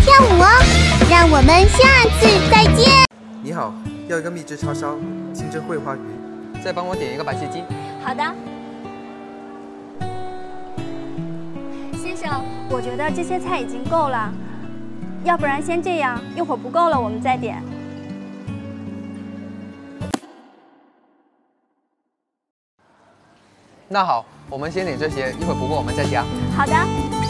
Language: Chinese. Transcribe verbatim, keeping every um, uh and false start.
跳舞哦。让我们下次再见。 你好，要一个秘制叉烧，清蒸桂花鱼，再帮我点一个白切鸡。 好的。先生，我觉得这些菜已经够了，要不然先这样，一会儿不够了我们再点。 那好，我们先点这些，一会儿不够我们再加。 好的。